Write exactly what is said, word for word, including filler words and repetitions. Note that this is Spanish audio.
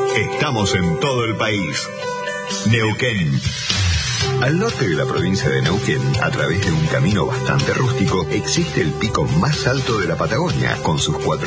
Estamos en todo el país. Neuquén. Al norte de la provincia de Neuquén, a través de un camino bastante rústico, existe el pico más alto de la Patagonia, con sus cuatro